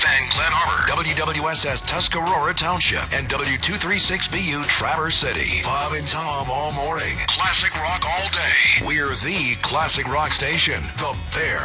and Glen Arbor. WWSS Tuscarora Township and W236BU Traverse City. Bob and Tom all morning. Classic rock all day. We're the classic rock station, The Bear.